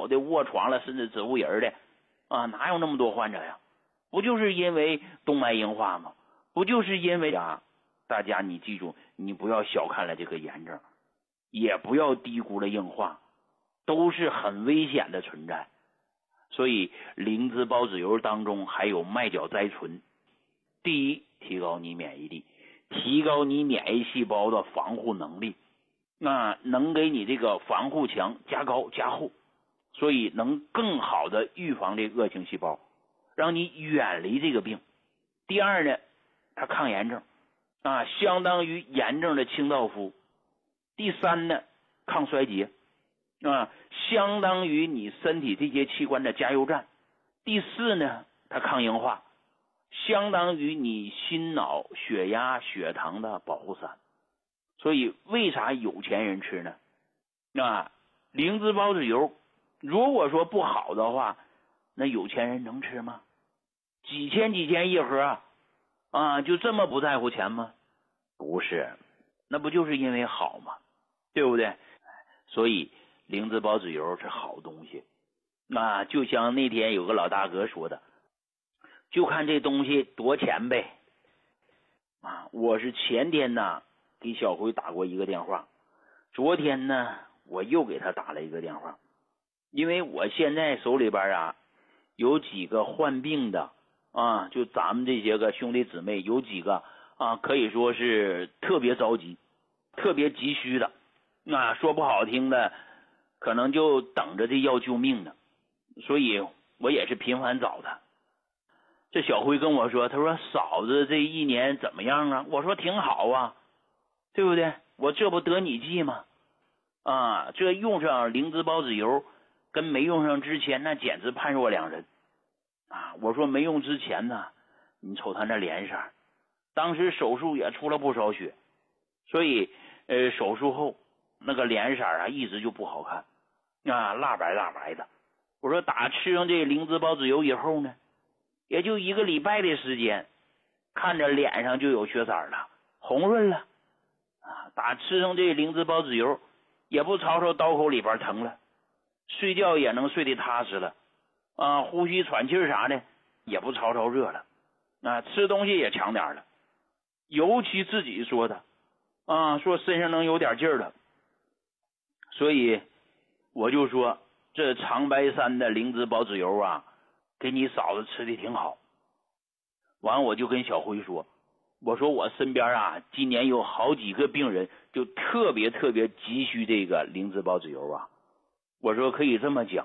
有的卧床了，甚至植物人的啊，哪有那么多患者呀？不就是因为动脉硬化吗？不就是因为啊？大家你记住，你不要小看了这个炎症，也不要低估了硬化，都是很危险的存在。所以灵芝孢子油当中还有麦角甾醇，第一，提高你免疫力，提高你免疫细胞的防护能力，那能给你这个防护墙加高加厚，所以能更好的预防这个恶性细胞，让你远离这个病。第二呢，它抗炎症啊，相当于炎症的清道夫。第三呢，抗衰竭啊，相当于你身体这些器官的加油站。第四呢，它抗硬化，相当于你心脑血压血糖的保护伞。所以为啥有钱人吃呢？啊，灵芝孢子油如果说不好的话，那有钱人能吃吗？几千一盒啊，就这么不在乎钱吗？不是，那不就是因为好吗？对不对？所以灵芝孢子油是好东西。那就像那天有个老大哥说的，就看这东西多钱呗。啊，我是前天呢给小辉打过一个电话，昨天呢我又给他打了一个电话，因为我现在手里边啊有几个患病的啊，就咱们这些个兄弟姊妹有几个啊，可以说是特别着急特别急需的，那说不好听的可能就等着这药救命呢，所以我也是频繁找他。这小辉跟我说，他说嫂子这一年怎么样啊？我说挺好啊，对不对？我这不得你计吗？啊，这用上灵芝孢子油跟没用上之前那简直判若两人啊！我说没用之前呢，你瞅他那脸色，当时手术也出了不少血，所以手术后那个脸色啊一直就不好看啊，蜡白蜡白的。我说打吃上这灵芝孢子油以后呢，也就1个礼拜的时间，看着脸上就有血色了，红润了啊！打吃上这灵芝孢子油，也不吵吵刀口里边疼了，睡觉也能睡得踏实了啊！呼吸喘气啥的也不吵吵热了啊！吃东西也强点了，尤其自己说的啊，说身上能有点劲儿了。所以我就说这长白山的灵芝孢子油啊，给你嫂子吃的挺好。完我就跟小辉说，我说我身边啊今年有好几个病人就特别急需这个灵芝孢子油啊，我说可以这么讲，